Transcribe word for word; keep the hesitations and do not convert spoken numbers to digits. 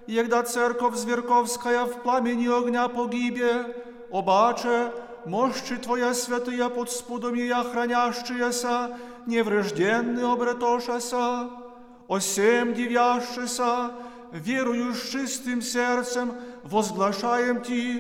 егда церковь зверковская в пламени огня погибе, обаче, мощи Твоя святые под спудом и охранящиеся, неврежденны обретошеся, осем дивящеся, верую с чистым сердцем, возглашаем Ти,